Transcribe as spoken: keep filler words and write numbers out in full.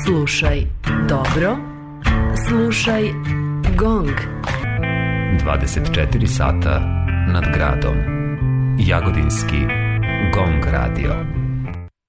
Slušaj dobro, slušaj GONG. dvadeset četiri sata nad gradom. Jagodinski GONG radio.